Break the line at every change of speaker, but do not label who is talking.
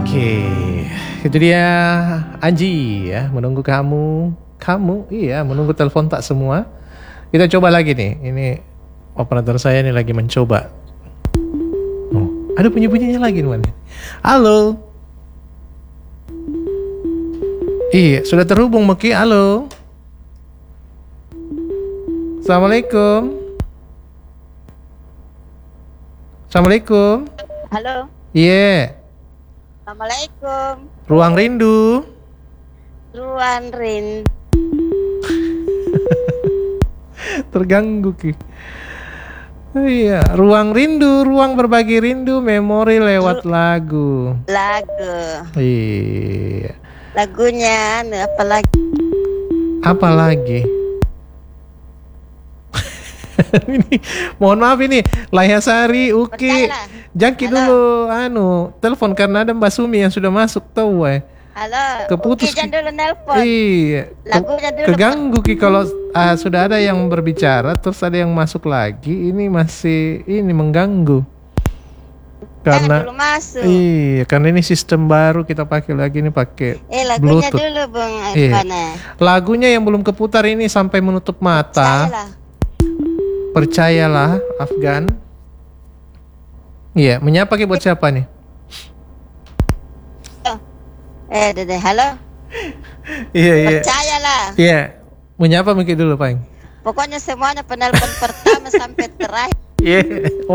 Oke, itu dia Anji ya, menunggu kamu, iya menunggu telepon tak semua. Kita coba lagi nih, ini operator saya nih lagi mencoba. Oh, ada bunyi-bunyinya lagi nih. Halo. Iya, sudah terhubung Meki, halo. Assalamualaikum. Assalamualaikum.
Halo.
Iya.
Assalamualaikum.
Ruang rindu.
Ruang rindu.
Terganggu Ki. Iya, ruang rindu, ruang berbagi rindu, memori lewat lagu.
Lagu.
Iya.
Lagunya apa lagi?
Apa lagi? Ini, mohon maaf ini Layasari, Uki, jangki dulu telepon karena ada Mbak Sumi yang sudah masuk tahu
Halo.
Keputus.
Uki, jangan dulu nelpon.
Iya.
Lagunya dulu.
Keganggu Ki kalau sudah ada yang berbicara terus ada yang masuk lagi, ini masih mengganggu. Karena
dulu masuk.
Iya, karena ini sistem baru kita pakai lagi, ini pakai
lagunya
Bluetooth.
Dulu Bang
Lagunya yang belum keputar ini sampai menutup mata. Percayalah Afgan. Iya, menyapa Ki buat siapa nih?
Halo.
Iya.
Percayalah.
Iya, menyapa Miki dulu, Pak.
Pokoknya semuanya penelpon pertama sampai terakhir.
Iya.